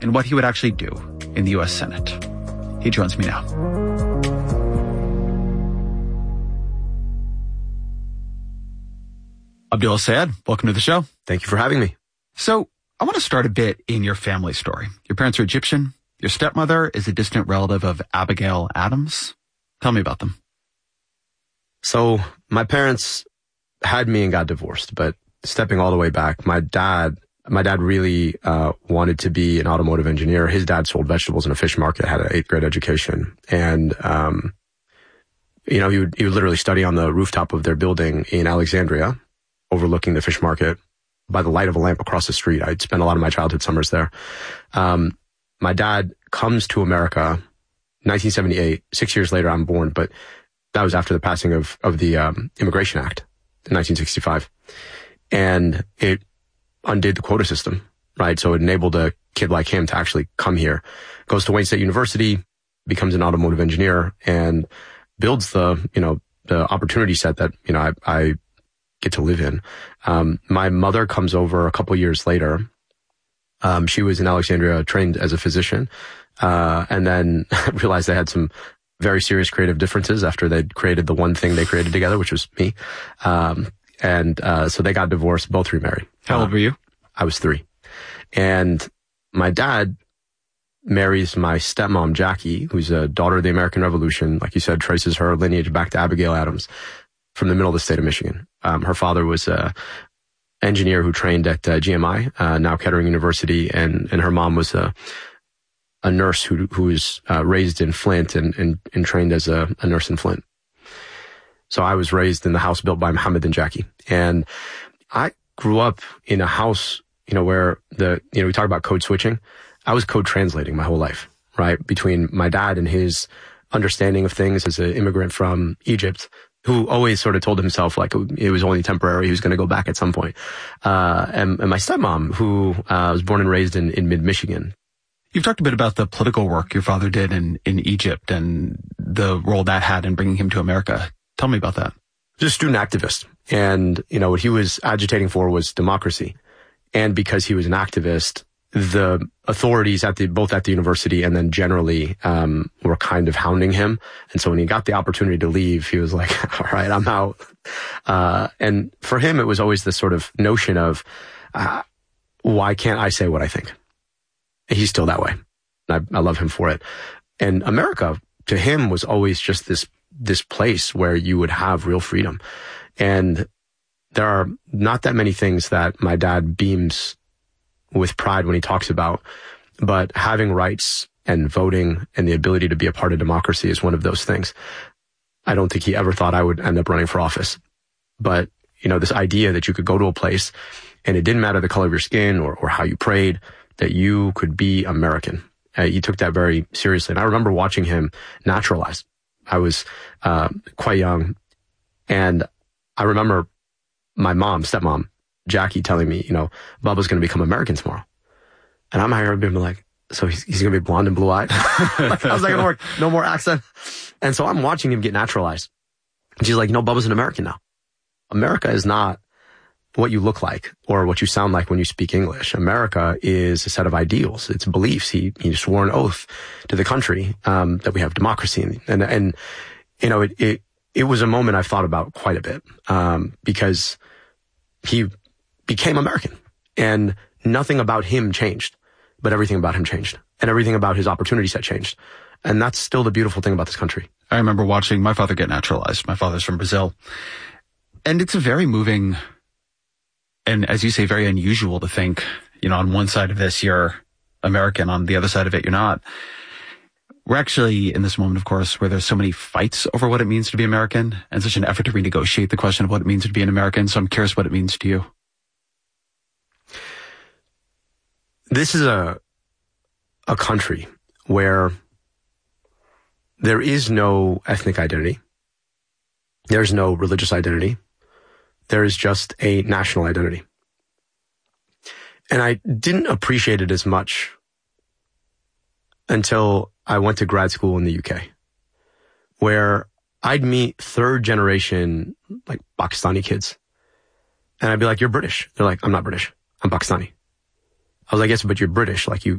and what he would actually do in the U.S. Senate. He joins me now. Abdul Sayed, welcome to the show. Thank you for having me. So I want to start a bit in your family story. Your parents are Egyptian. Your stepmother is a distant relative of Abigail Adams. Tell me about them. So my parents had me and got divorced, but stepping all the way back, my dad really wanted to be an automotive engineer. His dad sold vegetables in a fish market, had an 8th grade education. And, he would literally study on the rooftop of their building in Alexandria, overlooking the fish market by the light of a lamp across the street. I'd spent a lot of my childhood summers there. My dad comes to America, 1978. 6 years later, I'm born, but that was after the passing of the Immigration Act in 1965. And it undid the quota system, right? So it enabled a kid like him to actually come here, goes to Wayne State University, becomes an automotive engineer, and builds the opportunity set that, I get to live in. My mother comes over a couple years later. She was in Alexandria, trained as a physician, and then realized they had some very serious creative differences after they'd created the one thing they created together, which was me. So they got divorced, both remarried. How old were you? I was 3. And my dad marries my stepmom, Jackie, who's a daughter of the American Revolution. Like you said, traces her lineage back to Abigail Adams from the middle of the state of Michigan. Her father was a engineer who trained at GMI, now Kettering University, and her mom was a nurse who was raised in Flint and trained as a nurse in Flint. So I was raised in the house built by Muhammad and Jackie. And I grew up in a house, where we talk about code switching. I was code translating my whole life, right? Between my dad and his understanding of things as an immigrant from Egypt, who always sort of told himself like it was only temporary. He was going to go back at some point. And my stepmom, who was born and raised in mid-Michigan. You've talked a bit about the political work your father did in Egypt and the role that had in bringing him to America. Tell me about that. Just student activist. And, what he was agitating for was democracy. And because he was an activist, the authorities both at the university and then generally, were kind of hounding him. And so when he got the opportunity to leave, he was like, all right, I'm out. And for him, it was always this sort of notion of, why can't I say what I think? He's still that way. I love him for it. And America to him was always just this place where you would have real freedom. And there are not that many things that my dad beams with pride when he talks about, but having rights and voting and the ability to be a part of democracy is one of those things. I don't think he ever thought I would end up running for office. But, this idea that you could go to a place and it didn't matter the color of your skin or how you prayed, that you could be American. He took that very seriously. And I remember watching him naturalize. I was quite young. And I remember my stepmom, Jackie, telling me, Bubba's going to become American tomorrow. And I'm here being like, so he's going to be blonde and blue-eyed? How's that going to work? No more accent. And so I'm watching him get naturalized. And she's like, Bubba's an American now. America is not what you look like or what you sound like when you speak English. America is a set of ideals. It's beliefs. He swore an oath to the country, that we have democracy. And it was a moment I've thought about quite a bit, because he became American and nothing about him changed, but everything about him changed and everything about his opportunity set changed. And that's still the beautiful thing about this country. I remember watching my father get naturalized. My father's from Brazil. And it's a very moving and, as you say, very unusual to think, on one side of this, you're American. On the other side of it, you're not. We're actually in this moment, of course, where there's so many fights over what it means to be American and such an effort to renegotiate the question of what it means to be an American. So I'm curious what it means to you. This is a country where there is no ethnic identity. There's no religious identity. There is just a national identity. And I didn't appreciate it as much until I went to grad school in the UK, where I'd meet 3rd generation, like Pakistani kids. And I'd be like, you're British. They're like, I'm not British. I'm Pakistani. I was like, yes, but you're British. Like you